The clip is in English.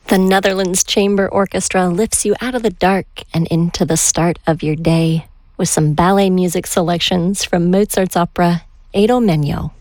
The Netherlands Chamber Orchestra lifts you out of the dark and into the start of your day with some ballet music selections from Mozart's opera Idomeneo.